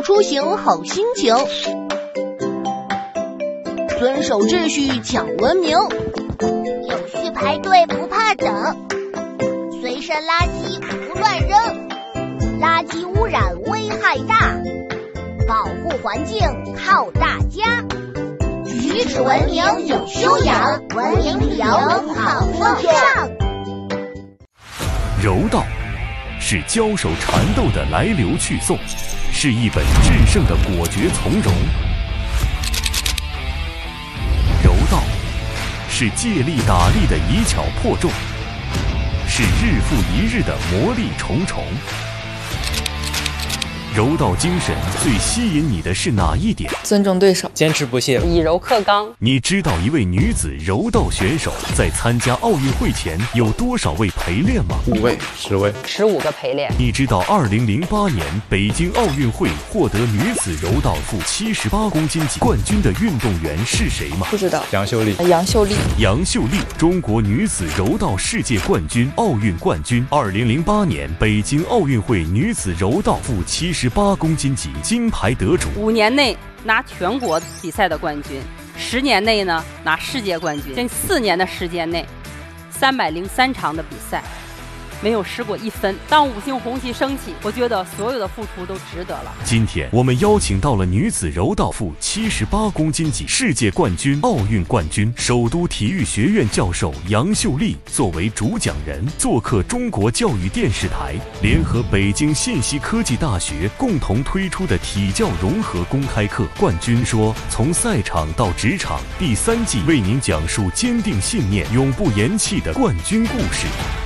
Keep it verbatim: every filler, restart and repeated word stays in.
出行好心情，遵守秩序讲文明， 有序排队不怕等，随身垃圾不乱扔，垃圾污染危害大，保护环境靠大家。举止文明有修养，文明旅游好风尚。 柔道是交手缠斗的来流去送，是一本制胜的果决从容。柔道是借力打力的以巧破重，是日复一日的磨砺重重。柔道精神最吸引你的是哪一点？ 尊重对手， 坚持不懈， 以柔克刚。 你知道一位女子柔道选手在参加奥运会前有多少位陪练吗？ 五位、十位、 十五个陪练。 你知道二零零八年北京奥运会获得女子柔道负七十八公斤级冠军的运动员是谁吗？ 不知道。 杨秀丽。 杨秀丽。 杨秀丽，中国女子柔道世界冠军、奥运冠军。二零零八年北京奥运会女子柔道负七十八公斤级金牌得主。 五年内拿全国比赛的冠军，十年内呢拿世界冠军。这四年的时间内，三百零三场的比赛，没有失过一分。当五星红旗升起，我觉得所有的付出都值得了。 今天我们邀请到了女子柔道负七十八公斤级世界冠军、奥运冠军、首都体育学院教授杨秀丽作为主讲人，做客中国教育电视台，联合北京信息科技大学共同推出的体教融合公开课《冠军说：从赛场到职场》第三季，为您讲述坚定信念、永不言弃的冠军故事。